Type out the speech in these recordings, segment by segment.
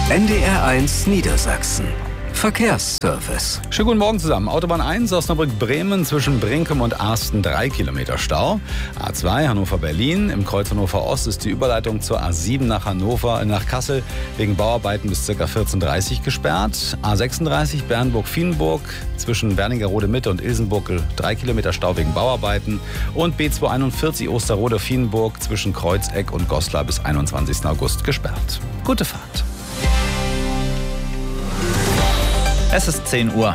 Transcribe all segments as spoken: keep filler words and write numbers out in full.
N D R eins Niedersachsen. Verkehrsservice. Schönen guten Morgen zusammen. Autobahn eins Osnabrück-Bremen zwischen Brinkum und Arsten drei Kilometer Stau. A zwei Hannover-Berlin. Im Kreuz Hannover Ost ist die Überleitung zur A sieben nach Hannover, nach Kassel wegen Bauarbeiten bis ca. vierzehn Uhr dreißig gesperrt. A sechsunddreißig Bernburg-Vielenburg zwischen Wernigerode Mitte und Ilsenburg drei Kilometer Stau wegen Bauarbeiten. Und B zweihunderteinundvierzig Osterode-Vielenburg zwischen Kreuzeck und Goslar bis einundzwanzigsten August gesperrt. Gute Fahrt. Es ist zehn Uhr.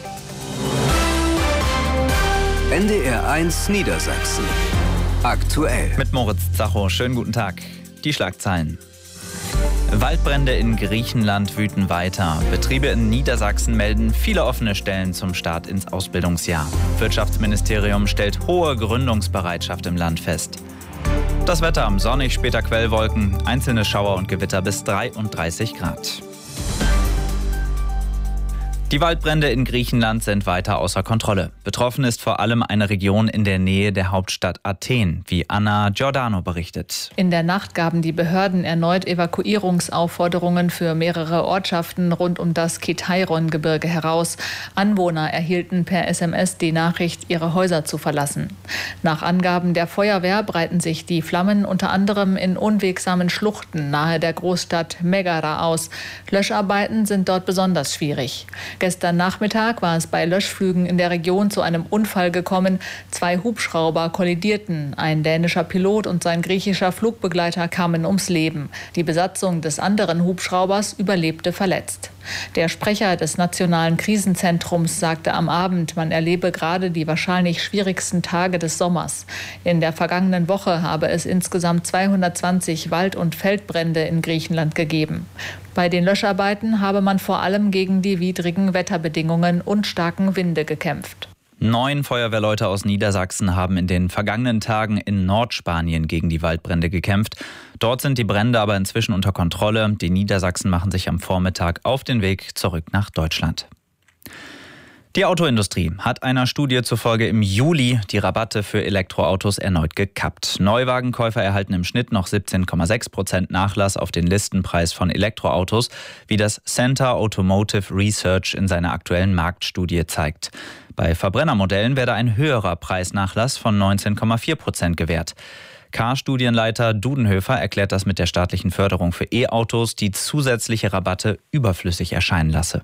N D R eins Niedersachsen. Aktuell. Mit Moritz Zacho. Schönen guten Tag. Die Schlagzeilen. Waldbrände in Griechenland wüten weiter. Betriebe in Niedersachsen melden viele offene Stellen zum Start ins Ausbildungsjahr. Wirtschaftsministerium stellt hohe Gründungsbereitschaft im Land fest. Das Wetter: sonnig, später Quellwolken, einzelne Schauer und Gewitter bis dreiunddreißig Grad. Die Waldbrände in Griechenland sind weiter außer Kontrolle. Betroffen ist vor allem eine Region in der Nähe der Hauptstadt Athen, wie Anna Giordano berichtet. In der Nacht gaben die Behörden erneut Evakuierungsaufforderungen für mehrere Ortschaften rund um das Kitairon-Gebirge heraus. Anwohner erhielten per S M S die Nachricht, ihre Häuser zu verlassen. Nach Angaben der Feuerwehr breiten sich die Flammen unter anderem in unwegsamen Schluchten nahe der Großstadt Megara aus. Löscharbeiten sind dort besonders schwierig. Gestern Nachmittag war es bei Löschflügen in der Region zu einem Unfall gekommen. Zwei Hubschrauber kollidierten. Ein dänischer Pilot und sein griechischer Flugbegleiter kamen ums Leben. Die Besatzung des anderen Hubschraubers überlebte verletzt. Der Sprecher des Nationalen Krisenzentrums sagte am Abend, man erlebe gerade die wahrscheinlich schwierigsten Tage des Sommers. In der vergangenen Woche habe es insgesamt zweihundertzwanzig Wald- und Feldbrände in Griechenland gegeben. Bei den Löscharbeiten habe man vor allem gegen die widrigen Wetterbedingungen und starken Winde gekämpft. Neun Feuerwehrleute aus Niedersachsen haben in den vergangenen Tagen in Nordspanien gegen die Waldbrände gekämpft. Dort sind die Brände aber inzwischen unter Kontrolle. Die Niedersachsen machen sich am Vormittag auf den Weg zurück nach Deutschland. Die Autoindustrie hat einer Studie zufolge im Juli die Rabatte für Elektroautos erneut gekappt. Neuwagenkäufer erhalten im Schnitt noch siebzehn Komma sechs Prozent Nachlass auf den Listenpreis von Elektroautos, wie das Center Automotive Research in seiner aktuellen Marktstudie zeigt. Bei Verbrennermodellen werde ein höherer Preisnachlass von neunzehn Komma vier Prozent gewährt. Car-Studienleiter Dudenhöfer erklärt das mit der staatlichen Förderung für E-Autos, die zusätzliche Rabatte überflüssig erscheinen lasse.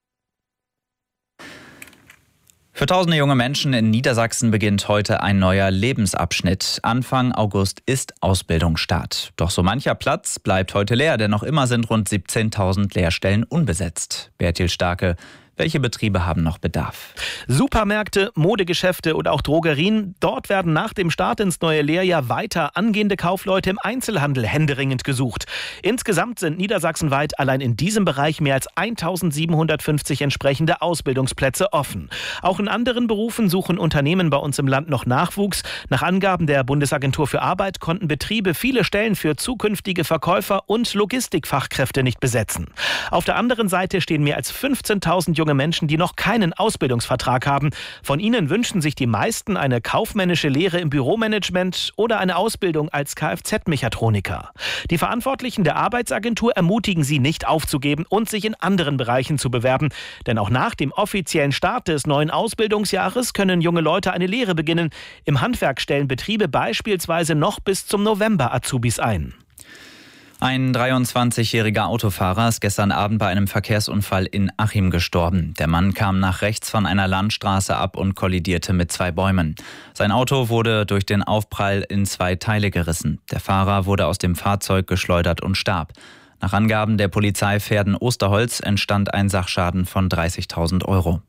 Für tausende junge Menschen in Niedersachsen beginnt heute ein neuer Lebensabschnitt. Anfang August ist Ausbildungsstart. Doch so mancher Platz bleibt heute leer, denn noch immer sind rund siebzehntausend Lehrstellen unbesetzt. Bertil Starke: Welche Betriebe haben noch Bedarf? Supermärkte, Modegeschäfte oder auch Drogerien. Dort werden nach dem Start ins neue Lehrjahr weiter angehende Kaufleute im Einzelhandel händeringend gesucht. Insgesamt sind niedersachsenweit allein in diesem Bereich mehr als eintausendsiebenhundertfünfzig entsprechende Ausbildungsplätze offen. Auch in anderen Berufen suchen Unternehmen bei uns im Land noch Nachwuchs. Nach Angaben der Bundesagentur für Arbeit konnten Betriebe viele Stellen für zukünftige Verkäufer und Logistikfachkräfte nicht besetzen. Auf der anderen Seite stehen mehr als fünfzehntausend junge Menschen, die noch keinen Ausbildungsvertrag haben. Von ihnen wünschen sich die meisten eine kaufmännische Lehre im Büromanagement oder eine Ausbildung als Kfz-Mechatroniker. Die Verantwortlichen der Arbeitsagentur ermutigen sie, nicht aufzugeben und sich in anderen Bereichen zu bewerben. Denn auch nach dem offiziellen Start des neuen Ausbildungsjahres können junge Leute eine Lehre beginnen. Im Handwerk stellen Betriebe beispielsweise noch bis zum November Azubis ein. Ein dreiundzwanzigjähriger Autofahrer ist gestern Abend bei einem Verkehrsunfall in Achim gestorben. Der Mann kam nach rechts von einer Landstraße ab und kollidierte mit zwei Bäumen. Sein Auto wurde durch den Aufprall in zwei Teile gerissen. Der Fahrer wurde aus dem Fahrzeug geschleudert und starb. Nach Angaben der Polizei Verden-Osterholz entstand ein Sachschaden von dreißigtausend Euro.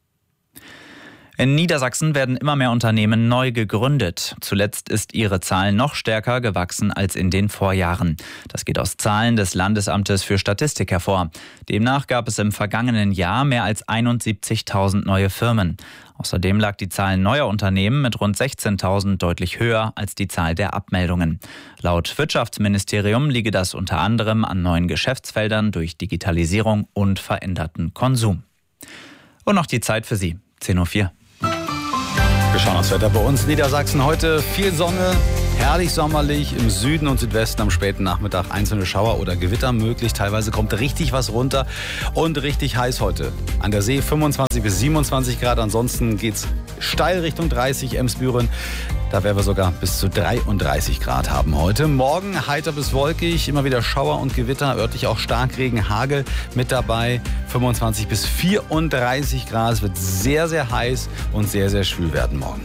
In Niedersachsen werden immer mehr Unternehmen neu gegründet. Zuletzt ist ihre Zahl noch stärker gewachsen als in den Vorjahren. Das geht aus Zahlen des Landesamtes für Statistik hervor. Demnach gab es im vergangenen Jahr mehr als einundsiebzigtausend neue Firmen. Außerdem lag die Zahl neuer Unternehmen mit rund sechzehntausend deutlich höher als die Zahl der Abmeldungen. Laut Wirtschaftsministerium liege das unter anderem an neuen Geschäftsfeldern durch Digitalisierung und veränderten Konsum. Und noch die Zeit für Sie, zehn Uhr vier. Wir schauen aufs Wetter bei uns. Niedersachsen heute viel Sonne, Herrlich sommerlich, im Süden und Südwesten am späten Nachmittag einzelne Schauer oder Gewitter möglich. Teilweise kommt richtig was runter und richtig heiß heute. An der See fünfundzwanzig bis siebenundzwanzig Grad, ansonsten geht's steil Richtung dreißig, Emsbüren. Da werden wir sogar bis zu dreiunddreißig Grad haben heute. Morgen heiter bis wolkig, immer wieder Schauer und Gewitter, örtlich auch Starkregen, Hagel mit dabei. fünfundzwanzig bis vierunddreißig Grad, es wird sehr, sehr heiß und sehr, sehr schwül werden morgen.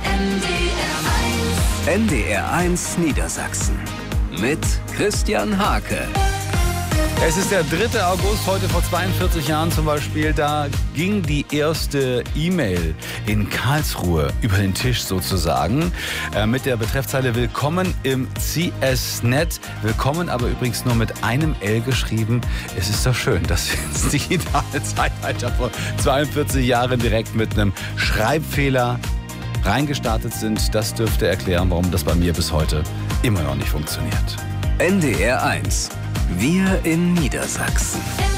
N D R eins Niedersachsen mit Christian Hake. Es ist der dritte August, heute vor zweiundvierzig Jahren zum Beispiel. Da ging die erste E-Mail in Karlsruhe über den Tisch sozusagen äh, mit der Betreffzeile Willkommen im C S-Net. Willkommen aber übrigens nur mit einem L geschrieben. Es ist doch schön, dass wir ins digitale Zeitalter vor zweiundvierzig Jahren direkt mit einem Schreibfehler reingestartet sind. Das dürfte erklären, warum das bei mir bis heute immer noch nicht funktioniert. N D R eins. Wir in Niedersachsen.